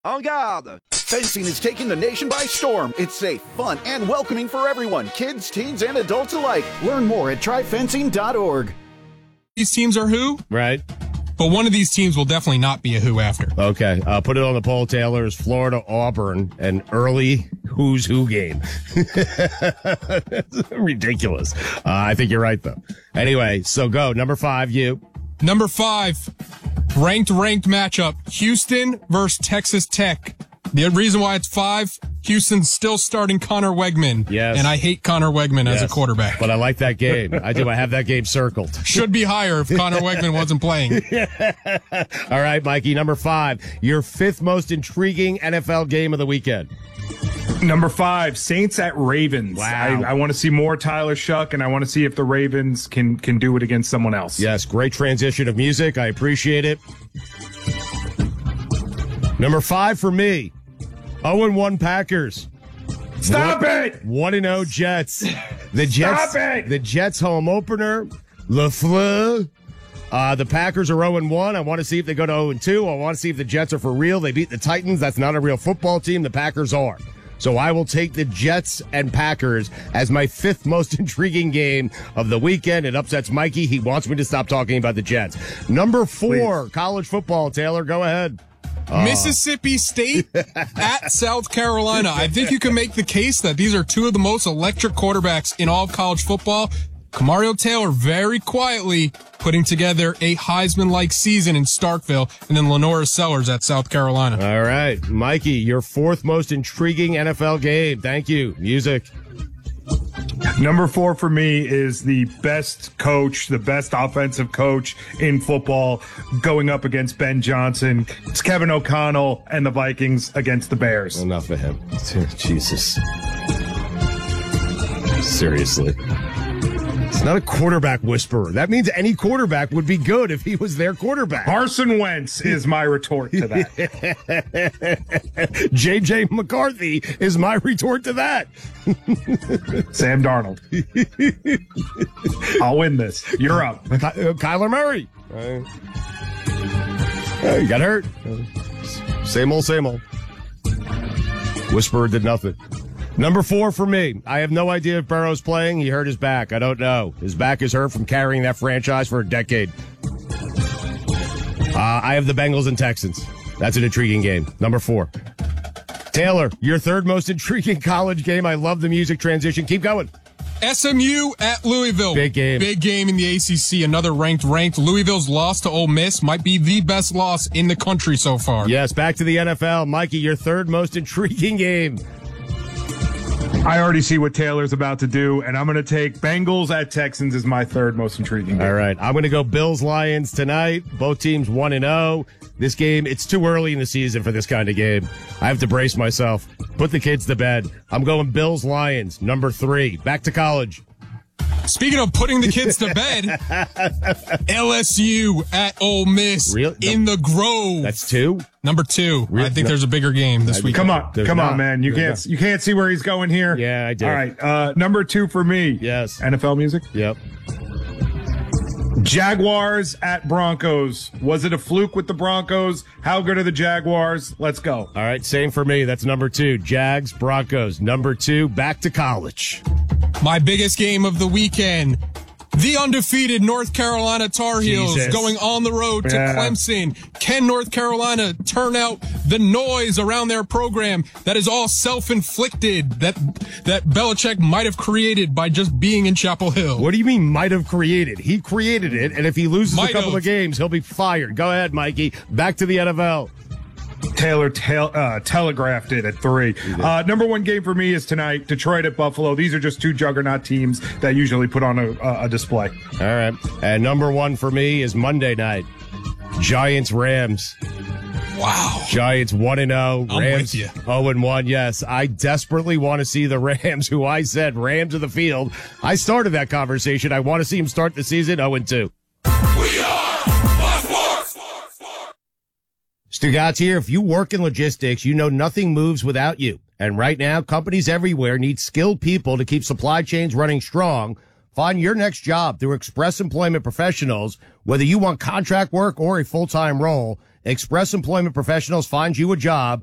En garde! Fencing is taking the nation by storm. It's safe, fun, and welcoming for everyone, kids, teens, and adults alike. Learn more at tryfencing.org. These teams are who? Right. But one of these teams will definitely not be a who after. Okay. Put it on the poll, Taylor. Is Florida, Auburn, an early who's who game? Ridiculous. I think you're right, though. Anyway, so go. Number 5, you. Number 5, ranked matchup. Houston versus Texas Tech. The reason why it's 5, Houston's still starting Connor Wegman. Yes. And I hate Connor Wegman as a quarterback. But I like that game. I do. I have that game circled. Should be higher if Connor Wegman wasn't playing. All right, Mikey. Number 5, your 5th most intriguing NFL game of the weekend. Number 5, Saints at Ravens. Wow. I want to see more Tyler Shuck, and I want to see if the Ravens can do it against someone else. Yes, great transition of music. I appreciate it. Number 5 for me, 0-1 Packers. Stop it! 1-0 Jets. The Jets. Stop it! The Jets home opener. LaFleur. The Packers are 0-1. I want to see if they go to 0-2. I want to see if the Jets are for real. They beat the Titans. That's not a real football team. The Packers are. So I will take the Jets and Packers as my 5th most intriguing game of the weekend. It upsets Mikey. He wants me to stop talking about the Jets. Number 4, please. College football. Taylor, go ahead. Mississippi State at South Carolina. I think you can make the case that these are two of the most electric quarterbacks in all of college football. Kamario Taylor very quietly putting together a Heisman-like season in Starkville, and then Lenora Sellers at South Carolina. All right. Mikey, your 4th most intriguing NFL game. Thank you. Music. Number 4 for me is the best coach, the best offensive coach in football going up against Ben Johnson. It's Kevin O'Connell and the Vikings against the Bears. Enough of him. Jesus. Seriously. It's not a quarterback whisperer. That means any quarterback would be good if he was their quarterback. Carson Wentz is my retort to that. J.J. McCarthy is my retort to that. Sam Darnold. I'll win this. You're up. Kyler Murray. He got hurt. Same old. Whisperer did nothing. Number 4 for me. I have no idea if Burrow's playing. He hurt his back. I don't know. His back is hurt from carrying that franchise for a decade. I have the Bengals and Texans. That's an intriguing game. Number 4. Taylor, your 3rd most intriguing college game. I love the music transition. Keep going. SMU at Louisville. Big game. Big game in the ACC. Another ranked. Louisville's loss to Ole Miss might be the best loss in the country so far. Yes, back to the NFL. Mikey, your 3rd most intriguing game. I already see what Taylor's about to do, and I'm going to take Bengals at Texans as my 3rd most intriguing game. All right. I'm going to go Bills-Lions tonight. Both teams 1-0. This game, it's too early in the season for this kind of game. I have to brace myself. Put the kids to bed. I'm going Bills-Lions, number 3. Back to college. Speaking of putting the kids to bed, LSU at Ole Miss in the Grove. That's 2? Number 2. I think there's a bigger game this week. Come on, man. You can't see where he's going here. Yeah, I do. All right. Number 2 for me. Yes. NFL music. Yep. Jaguars at Broncos. Was it a fluke with the Broncos? How good are the Jaguars? Let's go. All right. Same for me. That's number 2. Jags, Broncos. Number 2. Back to college. My biggest game of the weekend. The undefeated North Carolina Tar Heels going on the road to Clemson. Can North Carolina turn out the noise around their program that is all self-inflicted, that Belichick might have created by just being in Chapel Hill? What do you mean might have created? He created it, and if he loses a couple of games, he'll be fired. Go ahead, Mikey. Back to the NFL. Taylor telegraphed it at 3. Number 1 game for me is tonight, Detroit at Buffalo. These are just 2 juggernaut teams that usually put on a display. All right. And number 1 for me is Monday night, Giants, Rams. Wow. Giants 1-0. I'm Rams with you. 0-1. Yes, I desperately want to see the Rams, who I said Rams of the field. I started that conversation. I want to see them start the season 0-2. We are Stugatz here. If you work in logistics, you know nothing moves without you. And right now, companies everywhere need skilled people to keep supply chains running strong. Find your next job through Express Employment Professionals. Whether you want contract work or a full-time role, Express Employment Professionals finds you a job